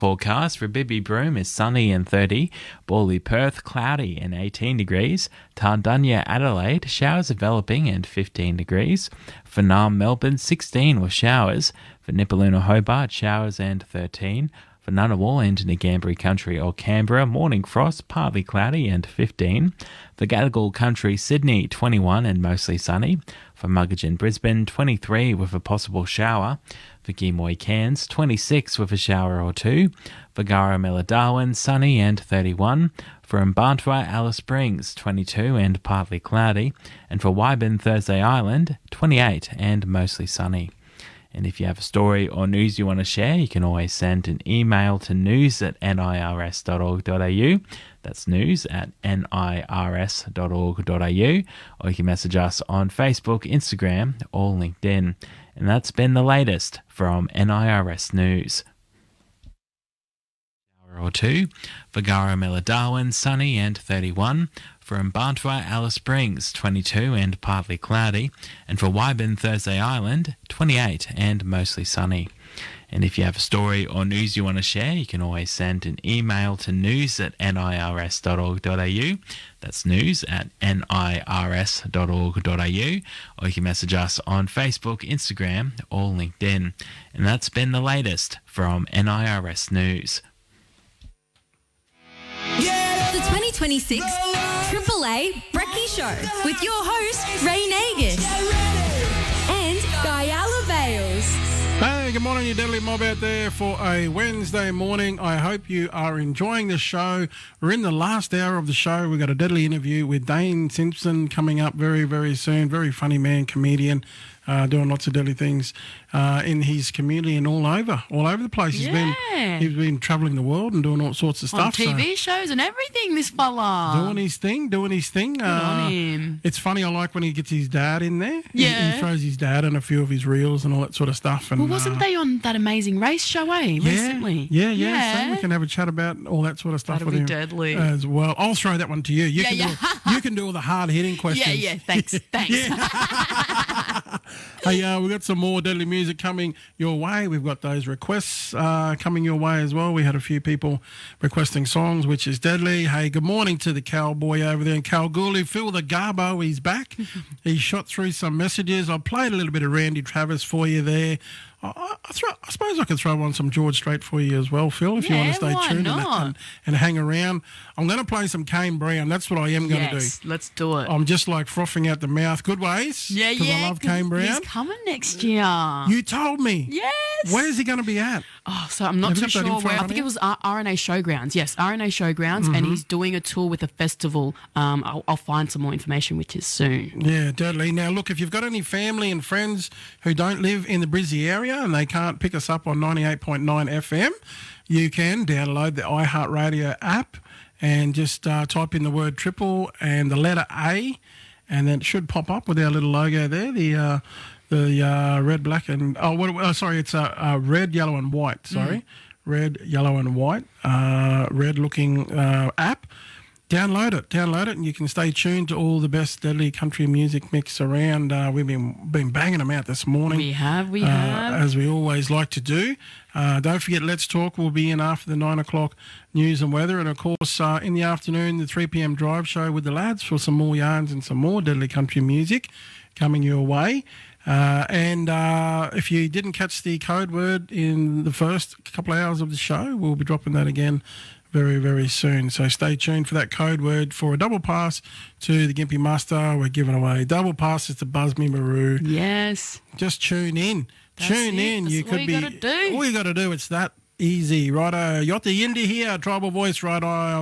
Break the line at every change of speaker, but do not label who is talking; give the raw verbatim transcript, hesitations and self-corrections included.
Forecast for Bibby Broome is sunny and thirty, Bawley Perth cloudy and eighteen degrees, Tardunya Adelaide showers developing and fifteen degrees, for Naarm Melbourne sixteen with showers, for Nipaluna Hobart showers and thirteen, for Ngunnawal and Ngambri Country or Canberra morning frost partly cloudy and fifteen, for Gadigal Country Sydney twenty-one and mostly sunny, for Muggeridge Brisbane twenty-three with a possible shower, for Gimoy Cairns twenty-six with a shower or two, for Garramella Darwin sunny and thirty-one, for Mbantua Alice Springs twenty-two and partly cloudy, and for Wyburn Thursday Island twenty-eight and mostly sunny. And if you have a story or news you want to share, you can always send an email to news at nirs dot org dot a u. That's news at nirs dot org dot a u. Or you can message us on Facebook, Instagram, or LinkedIn. And that's been the latest from N I R S News. Or two, for Garramella Darwin, sunny and thirty-one, for Mbantua Alice Springs, twenty-two and partly cloudy, and for Wyburn Thursday Island, twenty-eight and mostly sunny. And if you have a story or news you want to share, you can always send an email to news at nirs dot org dot a u. That's news at nirs dot org dot a u. Or you can message us on Facebook, Instagram, or LinkedIn. And that's been the latest from N I R S News.
The twenty twenty-six Triple A Brekkie Show with your host, Ray Nagus and Guyala Bales.
Hey, good morning, you deadly mob out there for a Wednesday morning. I hope you are enjoying the show. We're in the last hour of the show. We've got a deadly interview with Dane Simpson coming up very, very soon. Very funny man, comedian. Uh, doing lots of deadly things uh, in his community and all over, all over the place. He's
Yeah.
been he's been travelling the world and doing all sorts of
On
stuff.
T V
so
shows and everything, this fella.
doing his thing, doing his thing.
Good
uh,
on him.
It's funny. I like when he gets his dad in there. He-
Yeah.
he, throws his dad in a few of his reels and all that sort of stuff. And
Well, wasn't
uh,
they on that amazing race show, eh,
yeah,
recently?
Yeah, yeah. So we can have a chat about all that sort of stuff
That'll
with
be
him
deadly.
as well. I'll throw that one to you. You
Yeah,
can
yeah.
do it, you can do all the hard hitting questions.
Yeah, yeah, thanks, thanks.
Hey, uh, we've got some more deadly music coming your way. We've got those requests uh, coming your way as well. We had a few people requesting songs, which is deadly. Hey, good morning to the cowboy over there in Kalgoorlie. Phil the Garbo, he's back. He shot through some messages. I played a little bit of Randy Travis for you there. I, I, throw, I suppose I could throw on some George Strait for you as well, Phil, if you
Yeah,
want to stay
why
tuned and,
not?
and, and hang around. I'm going to play some Kane Brown. That's what I am going to
Yes,
do.
let's do it.
I'm just like frothing out the mouth. Good ways.
yeah,
Because
yeah.
I love
'cause
Kane Brown.
He's coming next year.
You told me.
Yes.
Where's he going to be at?
Oh, so I'm not
Have you
too
got that
sure
info
where. I
on
think
you?
it was R- RNA Showgrounds. Yes, R N A Showgrounds, and
Mm-hmm.
he's doing a tour with a festival. Um, I'll, I'll find some more information, which is soon.
Yeah, deadly. Now, look, if you've got any family and friends who don't live in the Brizzy area and they can't pick us up on ninety-eight point nine F M, you can download the iHeartRadio app and just uh, type in the word triple and the letter A, and then it should pop up with our little logo there, the uh, the uh, red, black, and oh, what, oh sorry, it's uh, uh, red, yellow, and white. Sorry,
Mm.
red, yellow, and white, uh, red-looking uh, app. Download it, download it, and you can stay tuned to all the best deadly country music mix around. Uh, we've been been banging them out this morning.
We have, we
uh,
have.
as we always like to do. Uh, don't forget, Let's Talk will be in after the nine o'clock news and weather, and of course uh, in the afternoon the three p m drive show with the lads for some more yarns and some more deadly country music coming your way. Uh, and uh, if you didn't catch the code word in the first couple of hours of the show, we'll be dropping that again very, very soon. So stay tuned for that code word for a double pass to the Gympie Muster. We're giving away double passes to Buzz Me Maru.
Yes.
Just tune in.
That's
tune
it.
in.
That's
you
all
could
you
be.
gotta do.
All you got to do. It's that easy. Righto. Yotta Yindi here. Tribal voice. Right eye on